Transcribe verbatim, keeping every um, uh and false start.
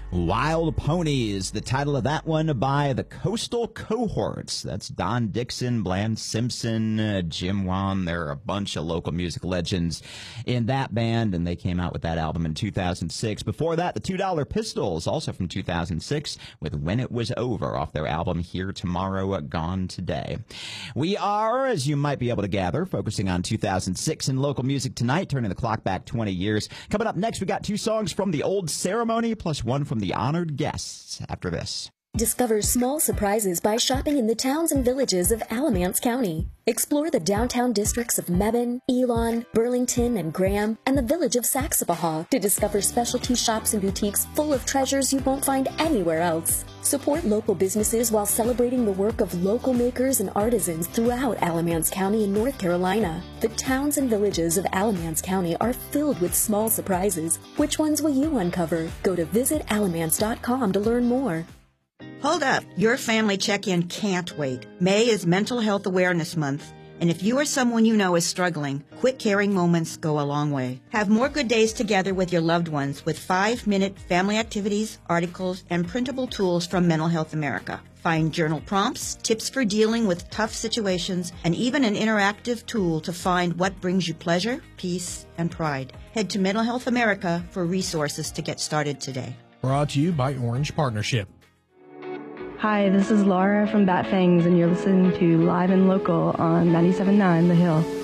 Wild Ponies, the title of that one by the Coastal Cohorts. That's Don Dixon, Bland Simpson, uh, Jim Wan. There are a bunch of local music legends in that band, and they came out with that album in two thousand six. Before that, the Two Dollar Pistols, also from two thousand six, with When It Was Over, off their album Here Tomorrow, Gone Today. We are, as you might be able to gather, focusing on two thousand six in local music tonight, turning the clock back twenty years. Coming up next, we got two songs from The Old Ceremony, plus one from the honored guests after this. Discover small surprises by shopping in the towns and villages of Alamance County. Explore the downtown districts of Mebane, Elon, Burlington, and Graham, and the village of Saxapahaw to discover specialty shops and boutiques full of treasures you won't find anywhere else. Support local businesses while celebrating the work of local makers and artisans throughout Alamance County in North Carolina. The towns and villages of Alamance County are filled with small surprises. Which ones will you uncover? Go to visit alamance dot com to learn more. Hold up. Your family check-in can't wait. May is Mental Health Awareness Month, and if you or someone you know is struggling, quick caring moments go a long way. Have more good days together with your loved ones with five-minute family activities, articles, and printable tools from Mental Health America. Find journal prompts, tips for dealing with tough situations, and even an interactive tool to find what brings you pleasure, peace, and pride. Head to Mental Health America for resources to get started today. Brought to you by Orange Partnership. Hi, this is Laura from Bat Fangs, and you're listening to Live and Local on ninety-seven point nine The Hill.